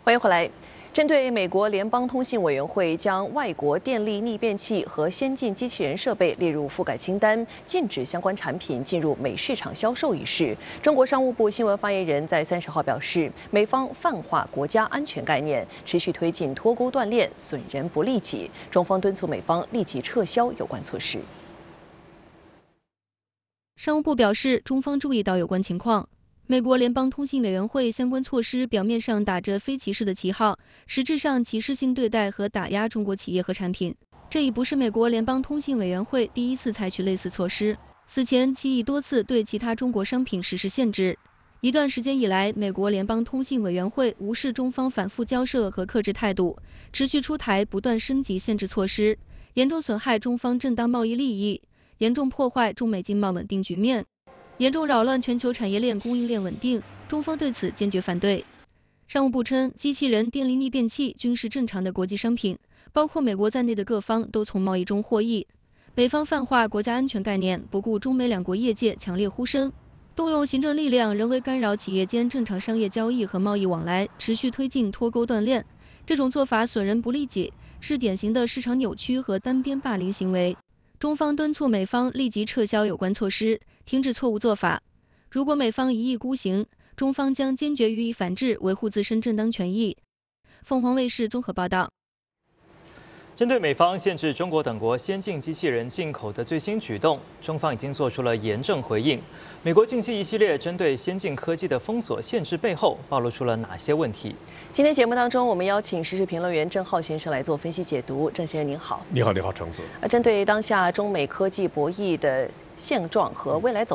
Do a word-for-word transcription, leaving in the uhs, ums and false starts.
欢迎回来。针对美国联邦通信委员会将外国电力逆变器和先进机器人设备列入覆盖清单，禁止相关产品进入美市场销售一事，中国商务部新闻发言人在三十号表示，美方泛化国家安全概念，持续推进脱钩断链，损人不利己。中方敦促美方立即撤销有关措施。 商务部表示，中方注意到有关情况。 美国联邦通信委员会相关措施表面上打着非歧视的旗号，实质上歧视性对待和打压中国企业和产品。这已不是美国联邦通信委员会第一次采取类似措施，此前其已多次对其他中国商品实施限制。一段时间以来，美国联邦通信委员会无视中方反复交涉和克制态度，持续出台不断升级限制措施，严重损害中方正当贸易利益，严重破坏中美经贸稳定局面。 严重扰乱全球产业链供应链稳定，中方对此坚决反对。商务部称，机器人、电力逆变器均是正常的国际商品，包括美国在内的各方都从贸易中获益。美方泛化国家安全概念，不顾中美两国业界强烈呼声，动用行政力量人为干扰企业间正常商业交易和贸易往来，持续推进脱钩断链。这种做法损人不利己，是典型的市场扭曲和单边霸凌行为。 中方敦促美方立即撤销有关措施，停止错误做法。如果美方一意孤行，中方将坚决予以反制，维护自身正当权益。凤凰卫视综合报道。 针对美方限制中国等国先进机器人进口的最新举动，中方已经做出了严正回应。美国近期一系列针对先进科技的封锁限制背后，暴露出了哪些问题？ 今天节目当中，我们邀请时事评论员郑浩先生来做分析解读。郑先生您好。 你好，你好，橙子。 呃，针对当下中美科技博弈的现状和未来走。